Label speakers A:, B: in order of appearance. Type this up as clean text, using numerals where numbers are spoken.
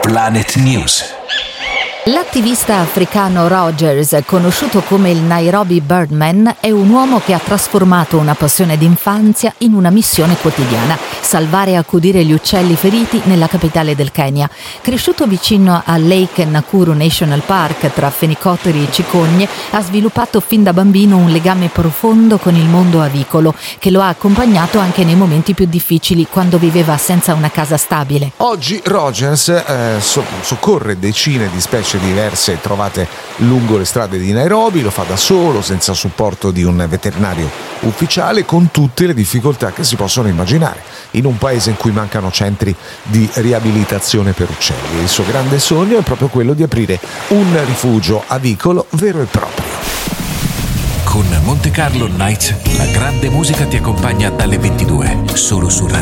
A: Planet News.
B: L'attivista africano Rogers, conosciuto come il Nairobi Birdman, è un uomo che ha trasformato una passione d'infanzia in una missione quotidiana: salvare e accudire gli uccelli feriti nella capitale del Kenya. Cresciuto vicino a Lake Nakuru National Park, tra fenicotteri e cicogne, ha sviluppato fin da bambino un legame profondo con il mondo avicolo, che lo ha accompagnato anche nei momenti più difficili, quando viveva senza una casa stabile.
C: Oggi Rogers soccorre decine di specie diverse trovate lungo le strade di Nairobi. Lo fa da solo, senza supporto di un veterinario ufficiale, con tutte le difficoltà che si possono immaginare in un paese in cui mancano centri di riabilitazione per uccelli. Il suo grande sogno è proprio quello di aprire un rifugio avicolo vero e proprio.
A: Con Monte Carlo Nights, la grande musica ti accompagna dalle 22, solo su